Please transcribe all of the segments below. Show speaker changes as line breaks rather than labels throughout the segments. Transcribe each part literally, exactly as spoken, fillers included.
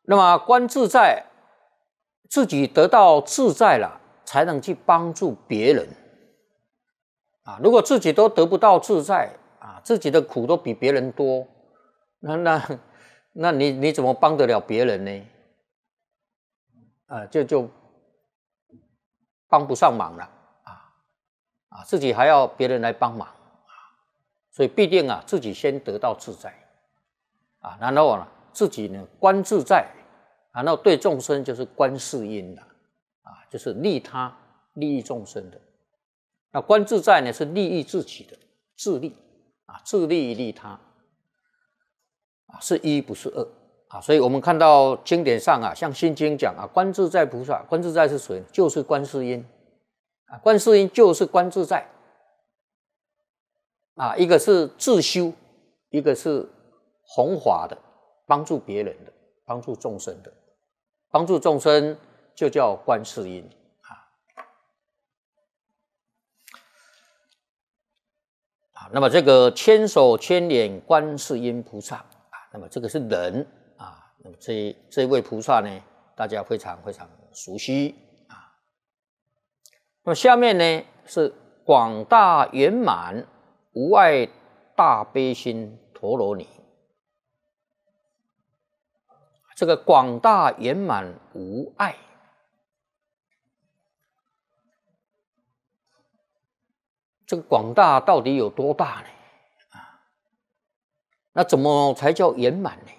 那么观自在，自己得到自在了，才能去帮助别人啊。如果自己都得不到自在啊，自己的苦都比别人多，那那那你你怎么帮得了别人呢？啊，就就帮不上忙了啊啊，自己还要别人来帮忙啊，所以必定啊自己先得到自在啊，然后呢自己呢观自在，然后对众生就是观世音的啊，就是利他利益众生的。那观自在呢是利益自己的，自利啊，自利利他啊，是一不是二啊。所以我们看到经典上啊，像心经讲啊，观自在菩萨，观自在是谁？就是观世音啊，观世音就是观自在啊，一个是自修，一个是弘法的，帮助别人的，帮助众生的，帮助众生就叫观世音啊。啊，那么这个千手千眼观世音菩萨啊，那么这个是人啊，那么这这位菩萨呢，大家非常非常熟悉啊。那么下面呢是广大圆满无碍大悲心陀罗尼。这个广大圆满无碍，这个广大到底有多大呢？啊，那怎么才叫圆满呢？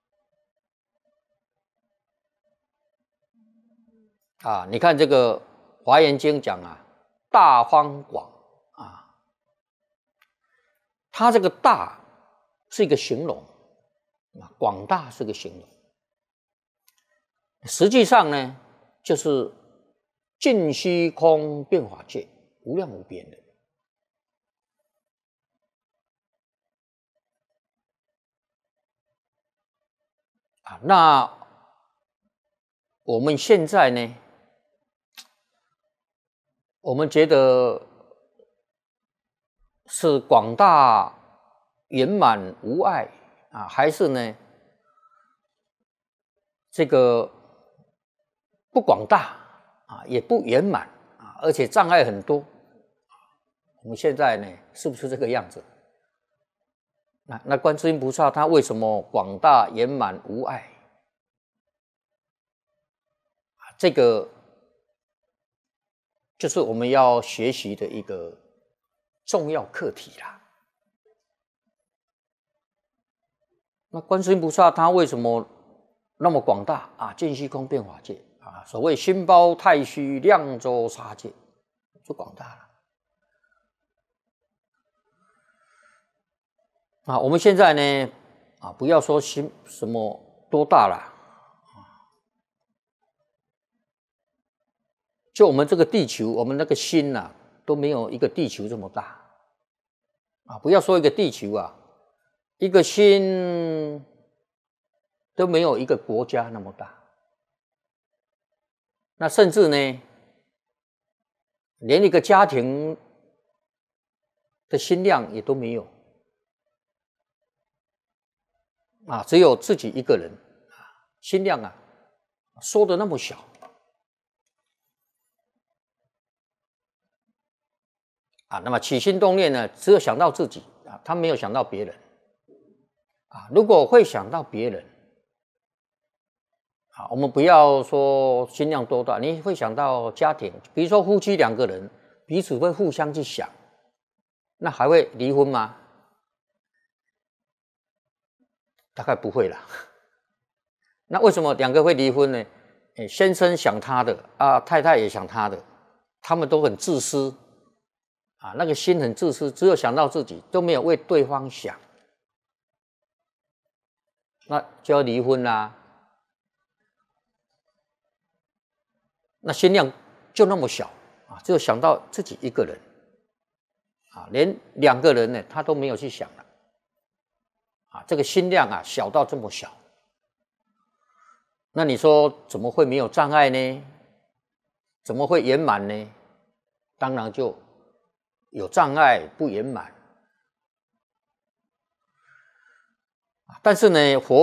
啊，你看这个《华严经》讲啊，大方广啊，它这个大是一个形容啊，广大是个形容。实际上呢，就是尽虚空遍法界，无量无边的啊。那我们现在呢，我们觉得是广大圆满无碍啊，还是呢这个不广大啊，也不圆满啊，而且障碍很多。我们现在呢，是不是这个样子？那那观世音菩萨他为什么广大圆满无碍？这个就是我们要学习的一个重要课题啦。那观世音菩萨他为什么那么广大啊？尽虚空遍法界啊，所谓心包太虚，量周沙界，就广大了。啊，我们现在呢，啊，不要说心什么多大了，就我们这个地球，我们那个心呐、啊，都没有一个地球这么大。啊，不要说一个地球啊，一个心都没有一个国家那么大。那甚至呢，连一个家庭的心量也都没有。啊，只有自己一个人啊，心量啊，缩得那么小啊。那么起心动念呢，只有想到自己啊，他没有想到别人啊。如果会想到别人啊，我们不要说心量多大，你会想到家庭，比如说夫妻两个人彼此会互相去想，那还会离婚吗？大概不会啦。那为什么两个会离婚呢？诶，先生想他的啊，太太也想他的，他们都很自私啊，那个心很自私，只有想到自己，都没有为对方想，那就要离婚啦。那心量就那么小啊，只有想到自己一个人啊，连两个人呢，他都没有去想了啊，这个心量啊，小到这么小。那你说怎么会没有障碍呢？怎么会圆满呢？当然就有障碍，不圆满。但是呢，佛